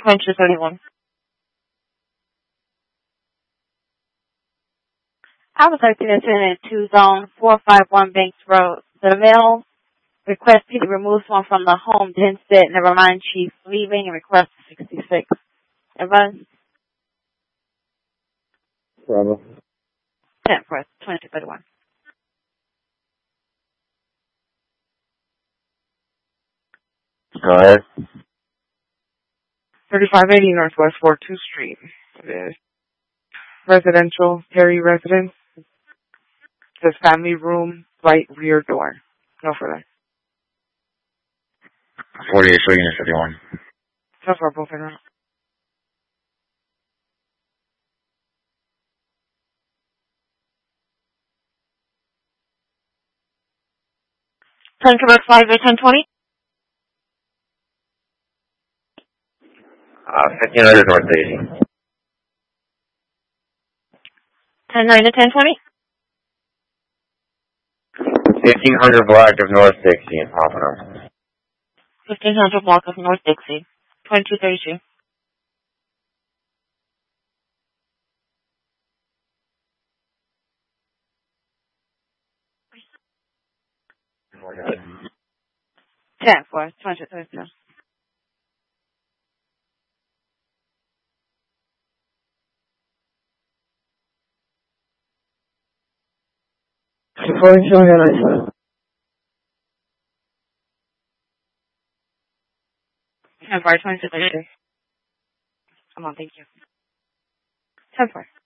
2231. I would like to attend to zone 451 Banks Road. The mail request Peter remove someone from the home, then said, never mind, chief, leaving and request 66. Everyone? Bravo. 10 for 2231. Go ahead. 3580 Northwest 42th Street. It is residential, Perry residence. It says family room, right rear door. No further. 48 Unit 51. So far, both in room. Turn to 1020. 1500 North 80. 10-9 to 1020. 1500 block of North 60 in Pompano. 1500 block of North Dixie. 2232. Okay. 10 for 2232. Before you showing your 10 for 2232. Come on, thank you. 10 for.